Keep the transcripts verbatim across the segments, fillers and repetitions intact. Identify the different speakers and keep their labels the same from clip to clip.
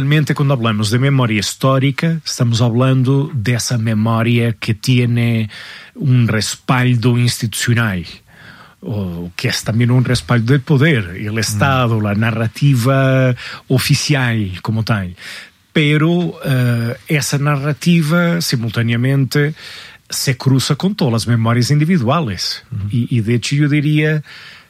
Speaker 1: usualmente cuando hablamos de memoria histórica estamos hablando de esa memoria que tiene un respaldo institucional, o que es también un respaldo del poder, el Estado, mm. la narrativa oficial como tal. Pero uh, esa narrativa simultáneamente se cruza con todas las memorias individuales. Uh-huh. y, y de hecho yo diría,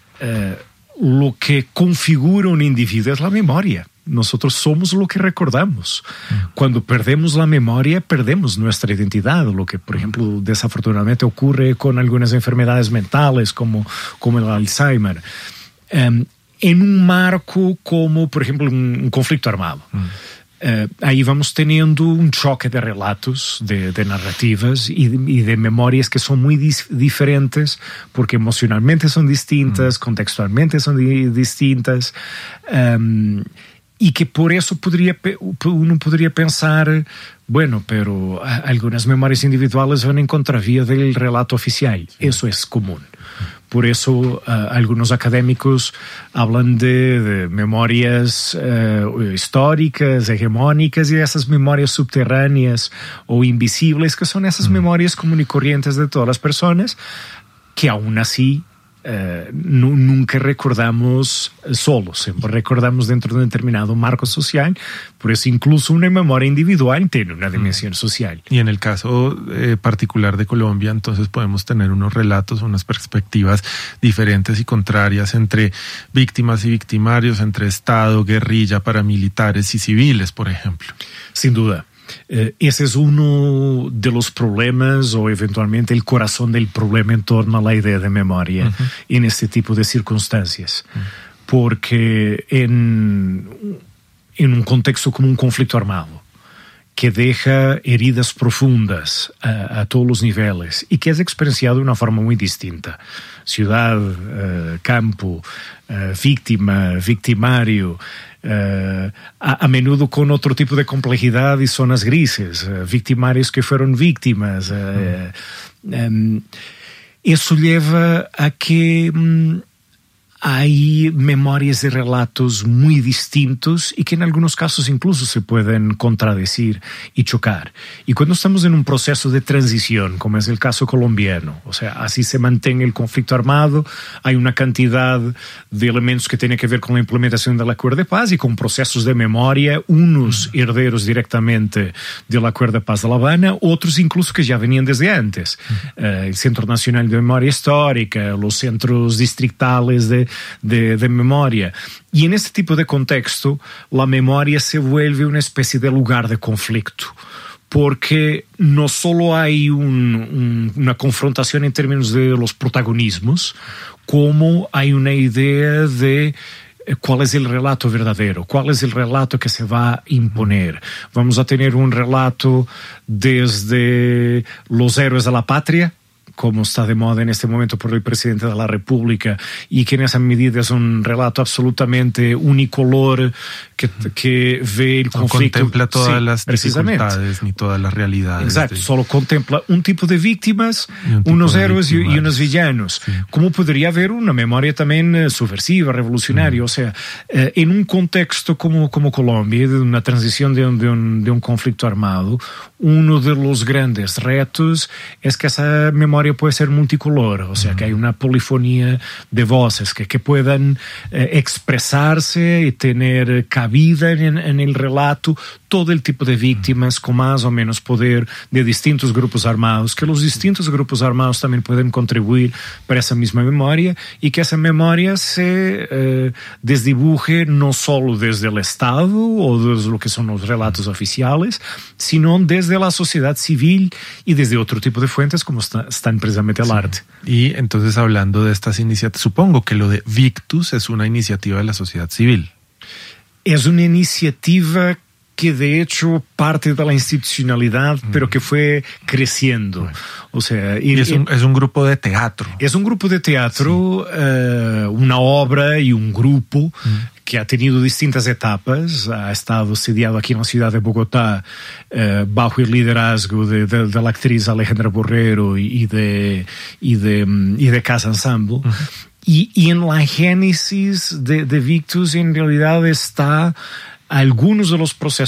Speaker 1: uh, lo que configura un individuo es la memoria. Nosotros somos lo que recordamos. Uh-huh. Cuando perdemos la memoria, perdemos nuestra identidad, lo que, por ejemplo, desafortunadamente ocurre con algunas enfermedades mentales, como, como el Alzheimer. Um, en un marco como, por ejemplo, un, un conflicto armado. Uh-huh. Uh, ahí vamos teniendo un choque de relatos, de, de narrativas y de, y de memorias que son muy dis- diferentes porque emocionalmente son distintas, mm. contextualmente son di- distintas, um, y que por eso podría, uno podría pensar, bueno, pero algunas memorias individuales van en contravía del relato oficial. Sí. Eso es común. Por eso uh, algunos académicos hablan de, de memorias uh, históricas, hegemónicas, y de esas memorias subterráneas o invisibles, que son esas mm. memorias comunes y corrientes de todas las personas, que aún así Uh, nu- nunca recordamos solos, siempre recordamos dentro de un determinado marco social. Por eso incluso una memoria individual tiene una dimensión social.
Speaker 2: Y en el caso eh, particular de Colombia, entonces podemos tener unos relatos, unas perspectivas diferentes y contrarias entre víctimas y victimarios, entre Estado, guerrilla, paramilitares y civiles, por ejemplo.
Speaker 1: Sin duda. Uh, ese es uno de los problemas, o eventualmente el corazón del problema en torno a la idea de memoria uh-huh. en este tipo de circunstancias. Uh-huh. Porque en, en un contexto como un conflicto armado, que deja heridas profundas a, a todos los niveles y que es experienciado de una forma muy distinta. Ciudad, uh, campo, uh, víctima, victimario, Uh, a, a menudo con otro tipo de complejidad y zonas grises, uh, victimarios que fueron víctimas. Uh, mm. um, eso lleva a que um, hay memorias y relatos muy distintos y que en algunos casos incluso se pueden contradecir y chocar. Y cuando estamos en un proceso de transición, como es el caso colombiano, o sea, así se mantiene el conflicto armado, hay una cantidad de elementos que tienen que ver con la implementación del acuerdo de paz y con procesos de memoria, unos herederos directamente del acuerdo de paz de La Habana, otros incluso que ya venían desde antes. Uh, el Centro Nacional de Memoria Histórica, los centros distritales de De, de memoria. Y en este tipo de contexto, la memoria se vuelve una especie de lugar de conflicto, porque no solo hay un, un, una confrontación en términos de los protagonismos, como hay una idea de cuál es el relato verdadero, cuál es el relato que se va a imponer. Vamos a tener un relato desde los héroes de la patria, como está de moda en este momento por el presidente de la República, y que en esa medida es un relato absolutamente unicolor que, que ve el
Speaker 2: no
Speaker 1: conflicto.
Speaker 2: No contempla todas sí, las dificultades ni todas las realidades.
Speaker 1: Exacto,
Speaker 2: de...
Speaker 1: solo contempla un tipo de víctimas, tipo unos de héroes y, y unos villanos. Sí. ¿Cómo podría haber una memoria también uh, subversiva, revolucionaria? Mm. O sea, uh, en un contexto como, como Colombia, de una transición de un, de, un, de un conflicto armado, uno de los grandes retos es que esa memoria puede ser multicolor, o sea, uh-huh. que hay una polifonía de voces que, que puedan eh, expresarse y tener cabida en, en el relato, todo el tipo de víctimas uh-huh. con más o menos poder de distintos grupos armados, que los distintos grupos armados también pueden contribuir para esa misma memoria y que esa memoria se eh, desdibuje no solo desde el Estado o desde lo que son los relatos uh-huh. oficiales, sino desde la sociedad civil y desde otro tipo de fuentes como está, están precisamente el sí. arte.
Speaker 2: Y entonces, hablando de estas iniciativas, supongo que lo de Victus es una iniciativa de la sociedad civil.
Speaker 1: Es una iniciativa que de hecho parte de la institucionalidad, mm. pero que fue creciendo. Bueno. O sea,
Speaker 2: y, y es, un, es un grupo de teatro.
Speaker 1: Es un grupo de teatro, sí. uh, una obra y un grupo mm. que ha tenido distintas etapas. Ha estado sediado aquí en la ciudad de Bogotá uh, bajo el liderazgo de, de, de la actriz Alejandra Borrero y, y, de, y, de, y de Casa Ensemble. Uh-huh. Y, y en la génesis de, de Victus en realidad está algunos de los procesos